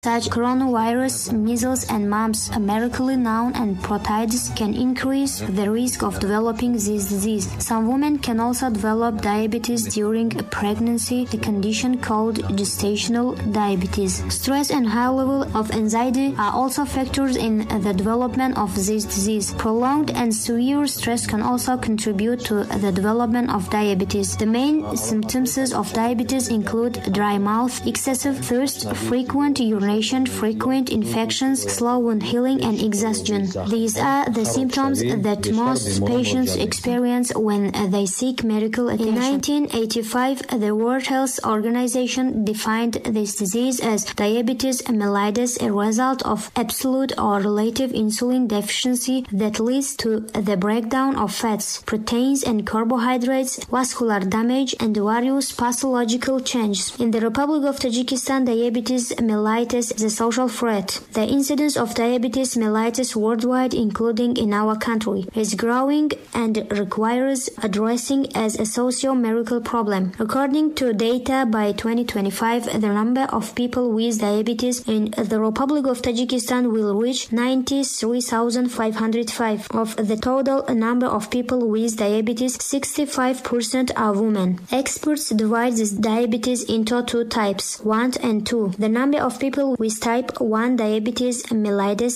such coronavirus, measles and mumps, medically known and protitis, can increase the risk of developing this disease. Some women can also develop diabetes during a pregnancy, the condition called gestational diabetes. Stress and high level of anxiety are also factors in the development of this disease. Prolonged and severe stress can also contribute to the development of diabetes. The main symptoms of diabetes include dry mouth, excessive thirst, frequent urination, frequent infections, slow wound healing, and exhaustion. These are the symptoms that most patients experience when they seek medical attention. In 1985, the World Health Organization defined this disease as diabetes mellitus, a result of absolute or relative insulin deficiency that leads to the breakdown of fats, proteins, and carbohydrates, vascular damage, and various pathological changes. In the Republic of Tajikistan, diabetes mellitus is a social threat. The incidence of diabetes mellitus worldwide, including in our country, is growing and requires addressing as a socio-medical problem. According to data by 2025, the number of people with diabetes in the Republic of Tajikistan will reach 93,505. Of the total number of people with diabetes, 65% are women. Experts divide this diabetes into two types, 1 and 2. The number of people with type 1 diabetes mellitus,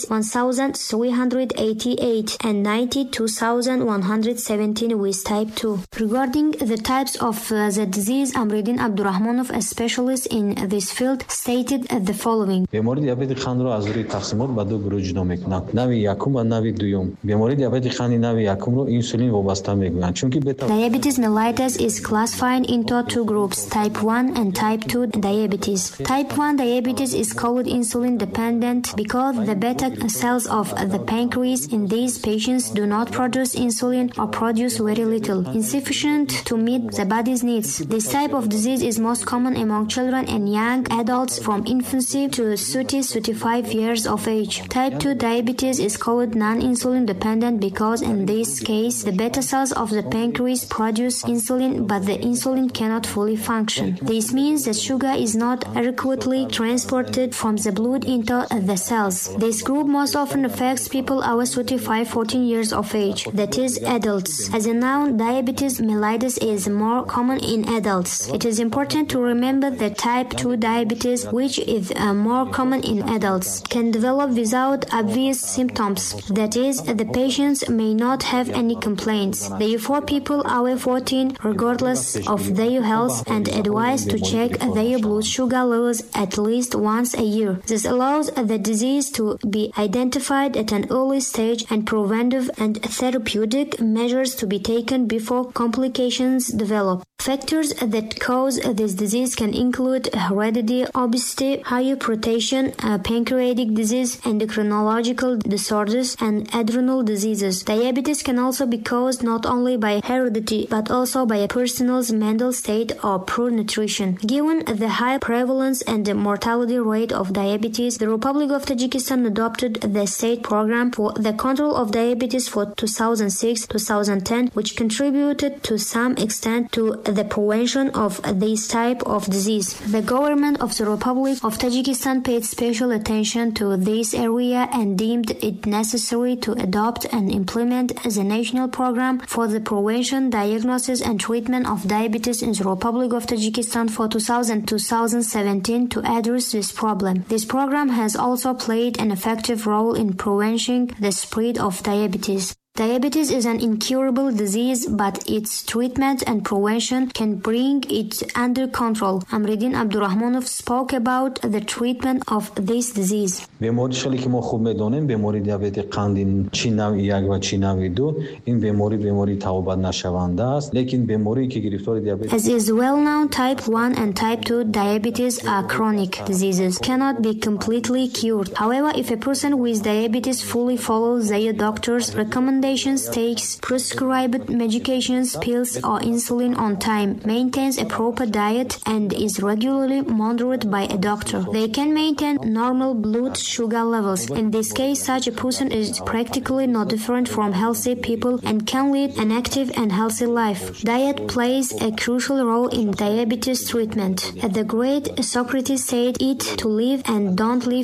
1,388 and 92,117 with type 2. Regarding the types of the disease, Amridin Abdurrahmanov, a specialist in this field, stated the following. بیماری دیابت قند رو از روی تقسیمات به دو گروه جدا میکنند. نوع یکم و نوع دوم. بیماری دیابت قند نوع یکم رو انسولین وابسته میگویند چون که Diabetes mellitus is classified into two groups, type 1 and type 2 diabetes. Type 1 diabetes is called insulin dependent because the beta cells of the pancreas in these patients do not produce insulin or produce very little, insufficient to meet the body's needs. This type of disease is most common among children and young adults from infancy to 30-35 years of age. Type 2 diabetes is called non-insulin dependent because in this case the beta cells of the pancreas produce insulin but the insulin cannot fully function. This means that sugar is not adequately transported from the blood into the cells. This group most often affects people over 35-14 years of age, that is adults. As a noun, diabetes mellitus is more common in adults. It is important to remember that type 2 diabetes, which is more common in adults, can develop without obvious symptoms. That is, the patients may not have any complaints. Therefore, people over 14, regardless of their health, and advised to check their blood sugar levels at least once a year. This allows the disease to be identified at an early stage and preventive and therapeutic measures to be taken before complications develop. Factors that cause this disease can include heredity, obesity, hypertension, pancreatic disease, endocrinological disorders, and adrenal diseases. Diabetes can also be caused not only by heredity but also by a person's mental state or poor nutrition. Given the high prevalence and the mortality rate of diabetes, the Republic of Tajikistan adopted the state program for the control of diabetes for 2006-2010, which contributed to some extent to the prevention of this type of disease. The government of the Republic of Tajikistan paid special attention to this area and deemed it necessary to adopt and implement the national program for the prevention, diagnosis, and treatment of diabetes in the Republic of Tajikistan for 2000-2017 to address this problem. This program has also played an effective role in preventing the spread of diabetes. Diabetes is an incurable disease, but its treatment and prevention can bring it under control. Amridin Abdurrahmanov spoke about the treatment of this disease. بیماریشی که ما خوب میدونیم بیماری دیابت قند چی نوع یک و چی نوع دو این بیماری توابت نشونده است لیکن بیماری که گرفتار دیابت As is well known, type 1 and type 2 diabetes are chronic diseases, cannot be completely cured. However, if a person with diabetes fully follows their doctor's recommendation recommendations, takes prescribed medications, pills, or insulin on time, maintains a proper diet, and is regularly monitored by a doctor. They can maintain normal blood sugar levels. In this case, such a person is practically no different from healthy people and can lead an active and healthy life. Diet plays a crucial role in diabetes treatment. The great Socrates said, "Eat to live and don't live